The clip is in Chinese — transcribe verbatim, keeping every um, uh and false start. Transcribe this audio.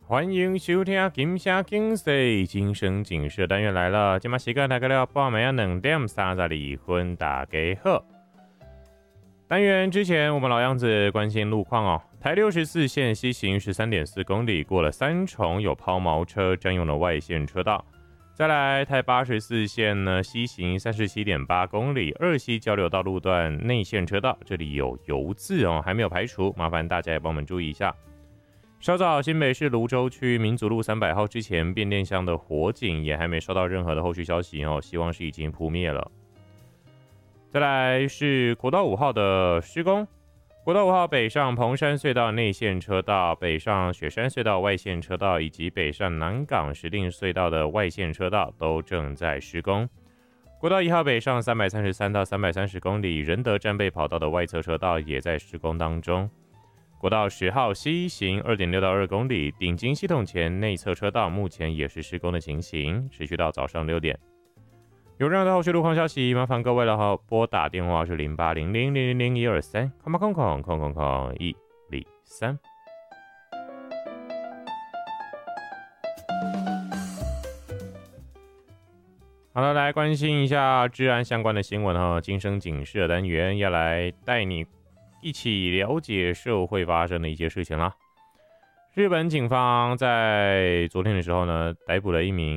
欢迎收听金声警世精神警示单元来了。今麦时间大概了半暝啊两点三十二分，大家好。单元之前我们老样子关心路况哦。台六十四线西行 十三点四公里，过了三重有抛锚车占用了外线车道。再来台八十四线呢，西行 三十七点八公里，二西交流道路段内线车道，这里有油渍哦，还没有排除，麻烦大家也帮我们注意一下。稍早新北市芦洲区民族路三百号之前变电箱的火警也还没收到任何的后续消息哦，希望是已经扑灭了。再来是国道五号的施工，国道五号北上彭山隧道内线车道、北上雪山隧道外线车道以及北上南港石碇隧道的外线车道都正在施工。国道一号北上三百三十三到三百三十公里，仁德战备跑道的外侧车道也在施工当中。国道十号西行 二点六到二公里，顶金系统前内侧车道目前也是施工的情形，持续到早上六点。有任何的后续路况消息，麻烦各位了拨打电话是零八零零零零零一二三，空空空空空空一零三。好了，来关心一下治安相关的新闻哈，今生警示的单元要来带你一起了解社会发生的一些事情啦。日本警方在昨天的时候呢，逮捕了一名